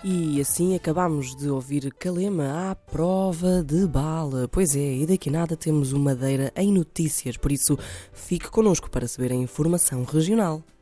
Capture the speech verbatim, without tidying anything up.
E assim acabámos de ouvir Calema à prova de bala. Pois é, e daqui a nada temos o Madeira em notícias, por isso fique connosco para saber a informação regional.